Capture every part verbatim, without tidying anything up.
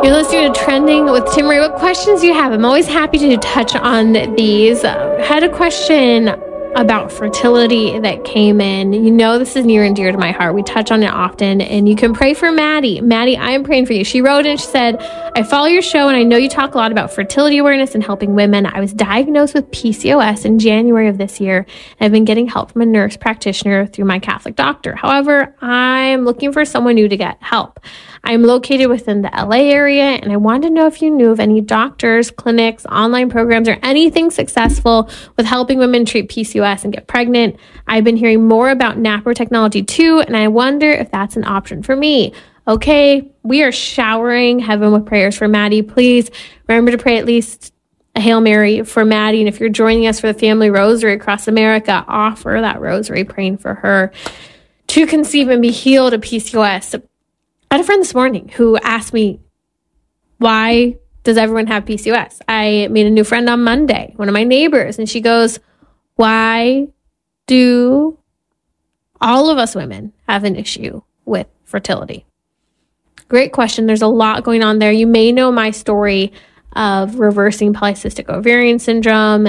You're listening to Trending with Timmerie. What questions do you have? I'm always happy to touch on these. Uh, had a question about fertility that came in. You know, this is near and dear to my heart. We touch on it often, and you can pray for Maddie. Maddie, I am praying for you. She wrote and she said, I follow your show and I know you talk a lot about fertility awareness and helping women. I was diagnosed with P C O S in January of this year, and I've been getting help from a nurse practitioner through my Catholic doctor. However, I'm looking for someone new to get help. I'm located within the L A area, and I wanted to know if you knew of any doctors, clinics, online programs, or anything successful with helping women treat P C O S and get pregnant. I've been hearing more about NaPro technology too, and I wonder if that's an option for me. Okay, we are showering heaven with prayers for Maddie. Please remember to pray at least a Hail Mary for Maddie. And if you're joining us for the Family Rosary across America, offer that rosary praying for her to conceive and be healed of P C O S. I had a friend this morning who asked me, why does everyone have P C O S? I made a new friend on Monday, one of my neighbors, and she goes, why do all of us women have an issue with fertility? Great question. There's a lot going on there. You may know my story of reversing polycystic ovarian syndrome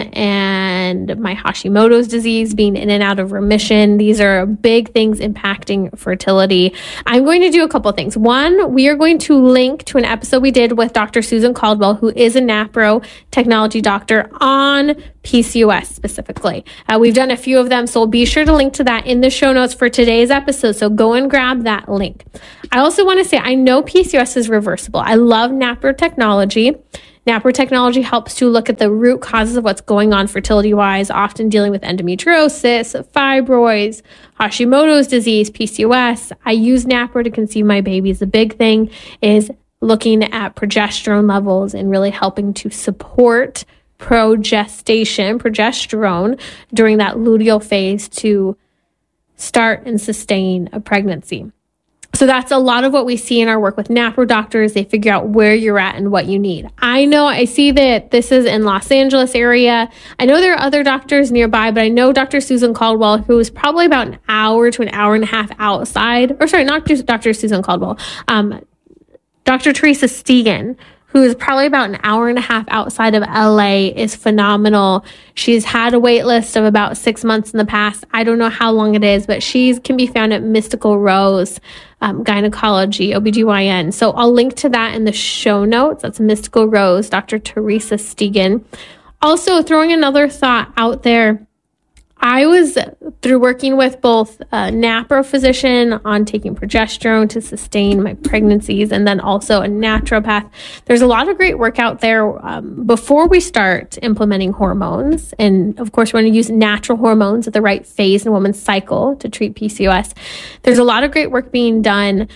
and my Hashimoto's disease, being in and out of remission. These are big things impacting fertility. I'm going to do a couple things. One, we are going to link to an episode we did with Doctor Susan Caldwell, who is a NaPro technology doctor on P C O S specifically. Uh, we've done a few of them, so we'll be sure to link to that in the show notes for today's episode. So go and grab that link. I also want to say, I know P C O S is reversible. I love NaPro technology. NaPro technology helps to look at the root causes of what's going on fertility-wise, often dealing with endometriosis, fibroids, Hashimoto's disease, P C O S. I use NaPro to conceive my babies. The big thing is looking at progesterone levels and really helping to support progestation, progesterone, during that luteal phase to start and sustain a pregnancy. So that's a lot of what we see in our work with NaPro doctors. They figure out where you're at and what you need. I know I see that this is in Los Angeles area. I know there are other doctors nearby, but I know Doctor Susan Caldwell, who is probably about an hour to an hour and a half outside, or sorry, not just Doctor Susan Caldwell, um, Doctor Teresa Stegan, who is probably about an hour and a half outside of L A, is phenomenal. She's had a wait list of about six months in the past. I don't know how long it is, but she can be found at Mystical Rose um, Gynecology, O B G Y N. So I'll link to that in the show notes. That's Mystical Rose, Doctor Teresa Stegan. Also, throwing another thought out there, I was, through working with both a NaPro physician on taking progesterone to sustain my pregnancies, and then also a naturopath. There's a lot of great work out there um, before we start implementing hormones. And of course, we're going to use natural hormones at the right phase in a woman's cycle to treat P C O S. There's a lot of great work being done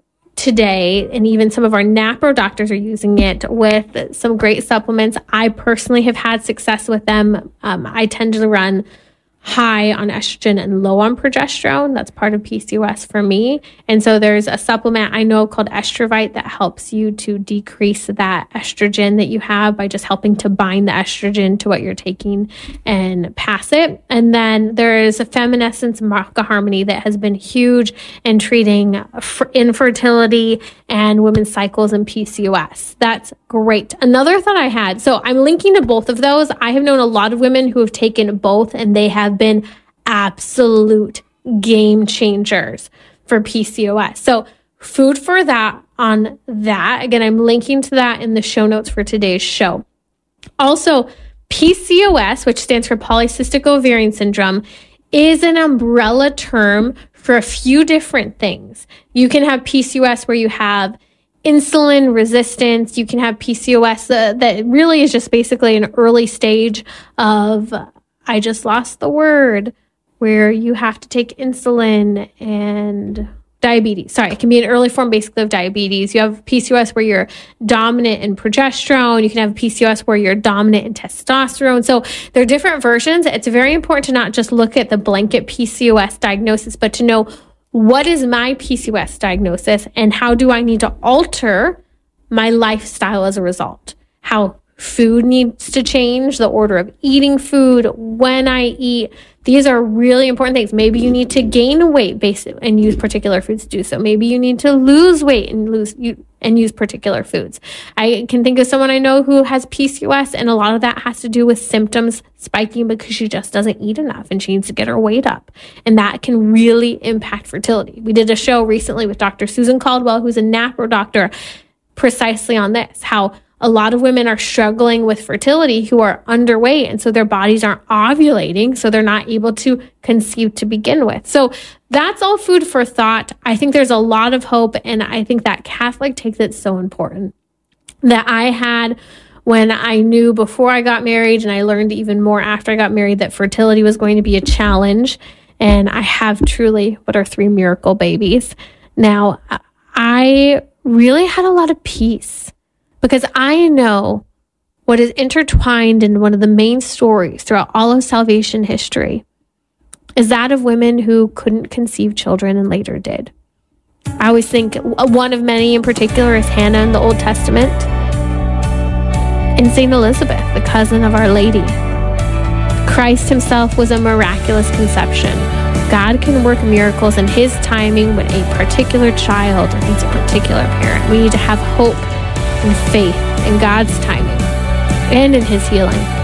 today, and even some of our NaPro doctors are using it with some great supplements. I personally have had success with them. Um, I tend to run high on estrogen and low on progesterone. That's part of P C O S for me. And so there's a supplement I know called Estrovite that helps you to decrease that estrogen that you have by just helping to bind the estrogen to what you're taking and pass it. And then there is a Feminescence Maca Harmony that has been huge in treating infertility and women's cycles and P C O S. That's great. Another thought I had, so I'm linking to both of those. I have known a lot of women who have taken both, and they have been absolute game changers for P C O S. So food for that on that. Again, I'm linking to that in the show notes for today's show. Also, P C O S, which stands for polycystic ovarian syndrome, is an umbrella term for a few different things. You can have P C O S where you have insulin resistance. You can have P C O S uh, that really is just basically an early stage of, I just lost the word, where you have to take insulin and diabetes. Sorry, it can be an early form basically of diabetes. You have P C O S where you're dominant in progesterone. You can have P C O S where you're dominant in testosterone. So there are different versions. It's very important to not just look at the blanket P C O S diagnosis, but to know what is my P C O S diagnosis and how do I need to alter my lifestyle as a result. How food needs to change, the order of eating food, when I eat. These are really important things. Maybe you need to gain weight based and use particular foods to do so. Maybe you need to lose weight and lose you and use particular foods. I can think of someone I know who has P C O S, and a lot of that has to do with symptoms spiking because she just doesn't eat enough and she needs to get her weight up. And that can really impact fertility. We did a show recently with Doctor Susan Caldwell, who's a NAPRO doctor, precisely on this, how a lot of women are struggling with fertility who are underweight, and so their bodies aren't ovulating, so they're not able to conceive to begin with. So that's all food for thought. I think there's a lot of hope, and I think that Catholic takes it so important that I had when I knew before I got married, and I learned even more after I got married, that fertility was going to be a challenge. And I have truly what are three miracle babies. Now, I really had a lot of peace, because I know what is intertwined in one of the main stories throughout all of salvation history is that of women who couldn't conceive children and later did. I always think one of many in particular is Hannah in the Old Testament, and Saint Elizabeth, the cousin of Our Lady. Christ himself was a miraculous conception. God can work miracles in his timing when a particular child needs a particular parent. We need to have hope and faith in God's timing and in his healing.